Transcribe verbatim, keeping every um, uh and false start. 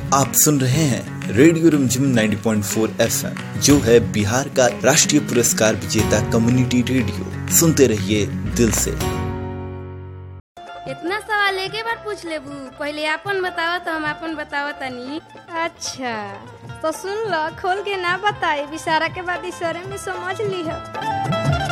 आप सुन रहे हैं रेडियो रिमझिम नब्बे पॉइंट चार एफएम, जो है बिहार का राष्ट्रीय पुरस्कार विजेता कम्युनिटी रेडियो। सुनते रहिए दिल से। इतना सवाल एक बार पूछ लेबू, पहले आपन बतावा तो हम आपन बतावा तनी। अच्छा तो सुन लो, खोल के ना बताई, विचारा के बाद इशारे में समझ ली है।